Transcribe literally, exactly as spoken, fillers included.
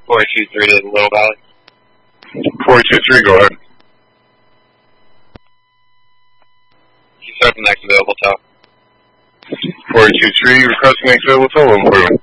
four two three to Little Valley. four two three, go ahead. You start the next available tow. four two three, requesting next available tow, one for you.